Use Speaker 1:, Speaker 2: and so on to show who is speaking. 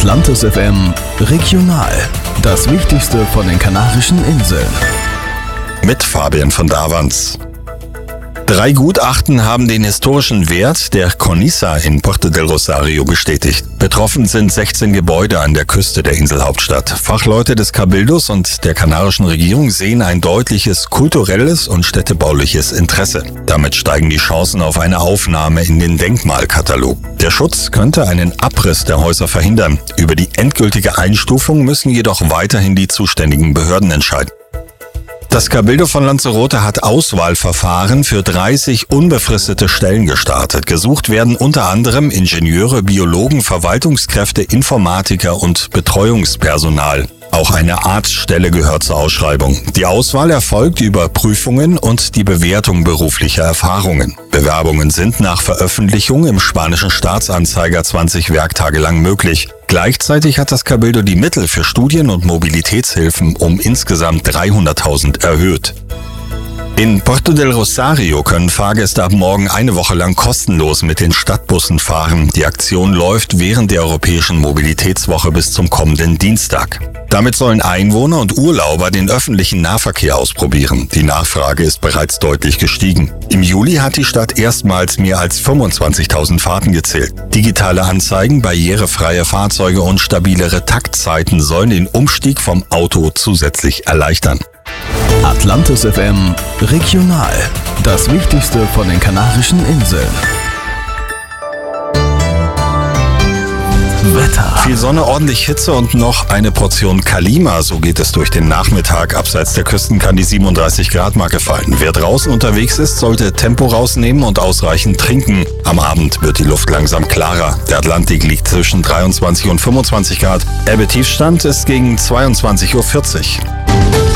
Speaker 1: Atlantis FM Regional. Das Wichtigste von den Kanarischen Inseln.
Speaker 2: Mit Fabian von Davans. 3 Gutachten haben den historischen Wert der Cornisa in Puerto del Rosario bestätigt. Betroffen sind 16 Gebäude an der Küste der Inselhauptstadt. Fachleute des Cabildos und der kanarischen Regierung sehen ein deutliches kulturelles und städtebauliches Interesse. Damit steigen die Chancen auf eine Aufnahme in den Denkmalkatalog. Der Schutz könnte einen Abriss der Häuser verhindern. Über die endgültige Einstufung müssen jedoch weiterhin die zuständigen Behörden entscheiden. Das Cabildo von Lanzarote hat Auswahlverfahren für 30 unbefristete Stellen gestartet. Gesucht werden unter anderem Ingenieure, Biologen, Verwaltungskräfte, Informatiker und Betreuungspersonal. Auch eine Arztstelle gehört zur Ausschreibung. Die Auswahl erfolgt über Prüfungen und die Bewertung beruflicher Erfahrungen. Bewerbungen sind nach Veröffentlichung im spanischen Staatsanzeiger 20 Werktage lang möglich. Gleichzeitig hat das Cabildo die Mittel für Studien- und Mobilitätshilfen um insgesamt 300.000 erhöht. In Puerto del Rosario können Fahrgäste ab morgen eine Woche lang kostenlos mit den Stadtbussen fahren. Die Aktion läuft während der Europäischen Mobilitätswoche bis zum kommenden Dienstag. Damit sollen Einwohner und Urlauber den öffentlichen Nahverkehr ausprobieren. Die Nachfrage ist bereits deutlich gestiegen. Im Juli hat die Stadt erstmals mehr als 25.000 Fahrten gezählt. Digitale Anzeigen, barrierefreie Fahrzeuge und stabilere Taktzeiten sollen den Umstieg vom Auto zusätzlich erleichtern.
Speaker 1: Atlantis FM Regional. Das Wichtigste von den Kanarischen Inseln. Wetter.
Speaker 2: Viel Sonne, ordentlich Hitze und noch eine Portion Kalima. So geht es durch den Nachmittag. Abseits der Küsten kann die 37-Grad-Marke fallen. Wer draußen unterwegs ist, sollte Tempo rausnehmen und ausreichend trinken. Am Abend wird die Luft langsam klarer. Der Atlantik liegt zwischen 23 und 25 Grad. Ebbe-Tiefstand ist gegen 22:40 Uhr.